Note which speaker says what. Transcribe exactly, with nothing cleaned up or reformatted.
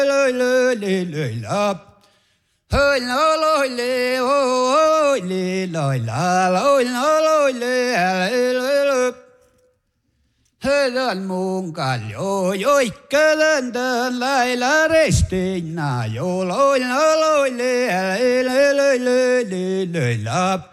Speaker 1: lôi lôi lì lôi lợp hơi nó lôi lì ôi lì lôi là lôi nó lôi lì lôi lôi hơi đơn mùng cả lôi ôi cái đơn đơn lại là restina yo lôi nó lôi lì lôi lôi lôi lôi lôi lợp